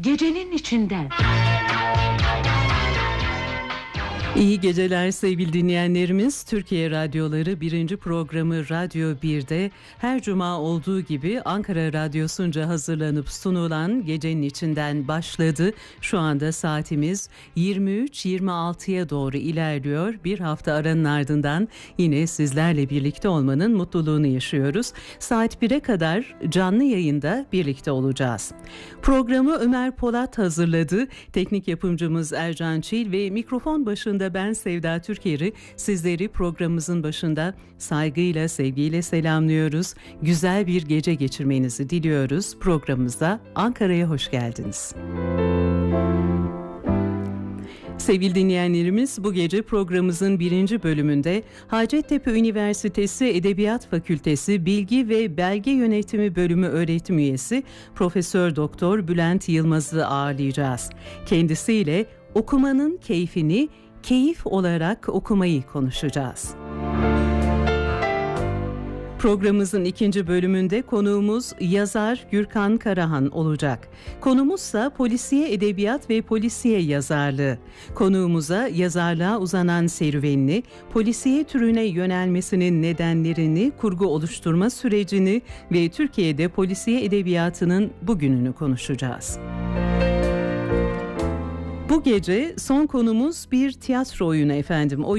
Gecenin içinden. İyi geceler sevgili dinleyenlerimiz. Türkiye Radyoları 1. programı Radyo 1'de her cuma olduğu gibi Ankara Radyosu'nca hazırlanıp sunulan Gecenin içinden başladı. Şu anda saatimiz 23.26'ya doğru ilerliyor. Bir hafta aranın ardından yine sizlerle birlikte olmanın mutluluğunu yaşıyoruz. Saat 1'e kadar canlı yayında birlikte olacağız. Programı Ömer Polat hazırladı. Teknik yapımcımız Ercan Çil ve mikrofon başında ben Sevda Türker'i sizleri programımızın başında saygıyla, sevgiyle selamlıyoruz. Güzel bir gece geçirmenizi diliyoruz. Programımıza Ankara'ya hoş geldiniz. Sevgili dinleyenlerimiz, bu gece programımızın 1. bölümünde Hacettepe Üniversitesi Edebiyat Fakültesi Bilgi ve Belge Yönetimi Bölümü öğretim üyesi Profesör Doktor Bülent Yılmaz'ı ağırlayacağız. Kendisiyle okumanın keyfini keyif olarak okumayı konuşacağız. Programımızın 2. bölümünde konuğumuz yazar Gürkan Karahan olacak. Konumuzsa polisiye edebiyat ve polisiye yazarlığı. Konuğumuza yazarlığa uzanan serüvenini, polisiye türüne yönelmesinin nedenlerini, kurgu oluşturma sürecini ve Türkiye'de polisiye edebiyatının bugününü konuşacağız. Bu gece son konumuz bir tiyatro oyunu efendim.